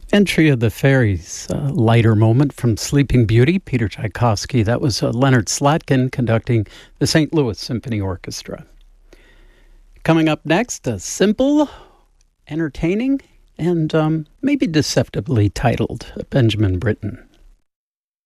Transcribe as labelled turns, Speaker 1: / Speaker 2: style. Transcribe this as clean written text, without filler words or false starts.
Speaker 1: Entry of the Fairies, a lighter moment from Sleeping Beauty, Peter Tchaikovsky. That was Leonard Slatkin conducting the St. Louis Symphony Orchestra. Coming up next, a simple, entertaining, and maybe deceptively titled Benjamin Britten.